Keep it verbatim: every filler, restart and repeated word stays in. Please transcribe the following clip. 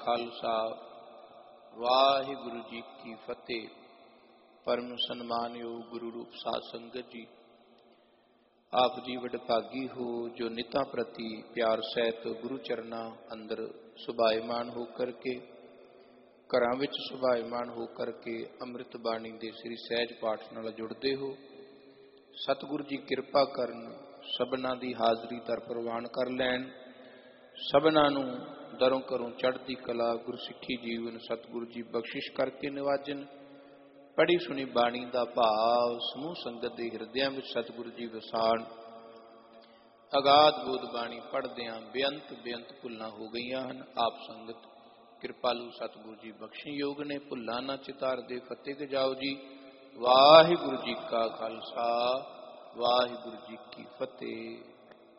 खालसा वाहिगुरु जी की फतेह। परम सन्मानयोग गुरु रूप साध संगत जी, आप जी वडभागी हो जो निता प्रति प्यार सहित गुरु चरना अंदर सुभायमान होकर के, घरां विच सुभायमान होकर के अमृत बाणी दे श्री सहज पाठ नाल जुड़दे हो। सतगुरु जी किरपा करन, सबना दी हाजरी दर प्रवान कर लैन, सबना नूं दरों घरों चढ़दी कला गुरु सिੱਖੀ जीवन सतगुरु जी बख्शिश करके निवाजन। पढ़ी सुनी बाणी का भाव समूह संगत के हिरदियां विच सतगुरु जी वसाण। अगाध बोध बाणी पढ़दियां बेअंत बेअंत भुल्लां हो गईयां हन। आप संगत किरपालू सतगुरु जी बख्शण योग ने, भुल्लां ना चितार दे फतेह गजाओ जी। वाहिगुरु जी का खालसा वाहिगुरु जी की फतेह।